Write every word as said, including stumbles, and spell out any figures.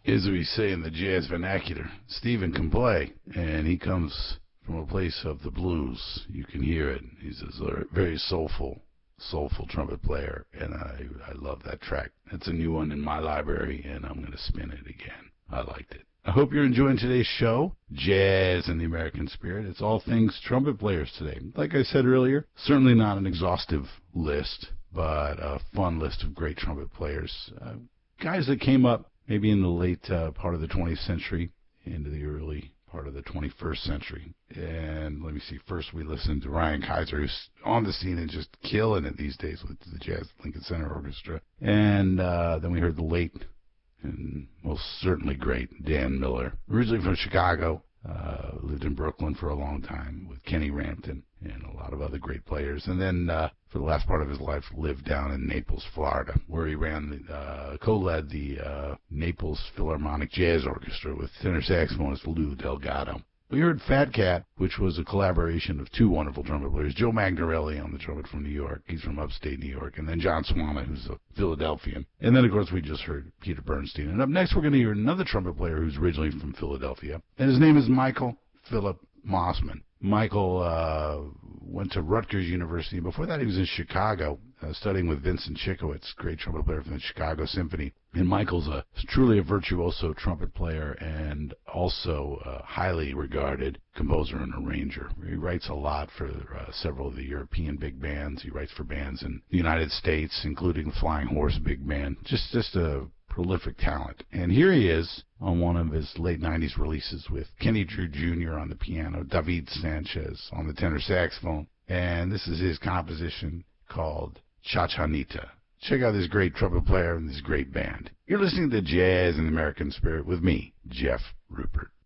As we say in the jazz vernacular, Stephen can play, and he comes from a place of the blues. You can hear it. He's a very soulful, soulful trumpet player, and I, I love that track. It's a new one in my library, and I'm going to spin it again. I liked it. I hope you're enjoying today's show, Jazz in the American Spirit. It's all things trumpet players today. Like I said earlier, certainly not an exhaustive list, but a fun list of great trumpet players. Uh, guys that came up maybe in the late uh, part of the twentieth century into the early part of the twenty-first century. And let me see, first we listened to Ryan Kaiser, who's on the scene and just killing it these days with the Jazz Lincoln Center Orchestra. And uh, then we heard the late and most certainly great Dan Miller, originally from Chicago, uh, lived in Brooklyn for a long time with Kenny Rampton and a lot of other great players. And then uh, for the last part of his life, lived down in Naples, Florida, where he ran, the, uh, co-led the uh, Naples Philharmonic Jazz Orchestra with tenor saxophonist Lou Delgado. We heard Fat Cat, which was a collaboration of two wonderful trumpet players, Joe Magnarelli on the trumpet from New York. He's from upstate New York. And then John Swana, who's a Philadelphian. And then, of course, we just heard Peter Bernstein. And up next, we're going to hear another trumpet player who's originally from Philadelphia. And his name is Michael Philip Mossman. Michael uh, went to Rutgers University. Before that, he was in Chicago, uh, studying with Vincent Chikowitz, great trumpet player from the Chicago Symphony. And Michael's a, truly a virtuoso trumpet player and also a highly regarded composer and arranger. He writes a lot for uh, several of the European big bands. He writes for bands in the United States, including the Flying Horse Big Band. Just, just a prolific talent. And here he is on one of his late nineties releases with Kenny Drew Junior on the piano, David Sanchez on the tenor saxophone, and this is his composition called Chachanita. Check out this great trumpet player and this great band. You're listening to Jazz in the American Spirit with me, Jeff Rupert.